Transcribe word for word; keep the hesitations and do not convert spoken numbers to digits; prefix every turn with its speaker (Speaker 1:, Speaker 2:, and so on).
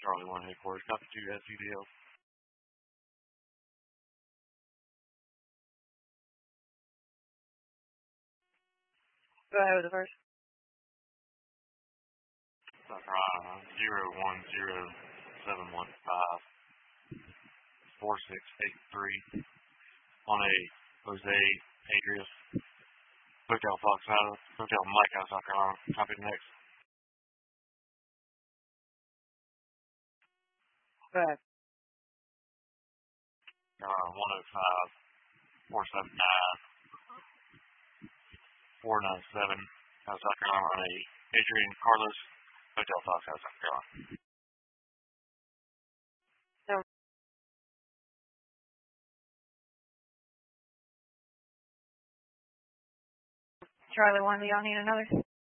Speaker 1: Charlie one headquarters. Copy two S U D L.
Speaker 2: Go ahead with the first.
Speaker 1: Uh, zero one zero seven one five four six eight three on a Jose Adrius Hotel Fox out of Hotel Mike out of South Carolina. Copy the next.
Speaker 2: Go ahead.
Speaker 1: Uh, one oh five four seven nine four nine seven out of South Carolina on a Adrian Carlos Hotel Fox out of South Carolina.
Speaker 2: No. Charlie one, do y'all need another?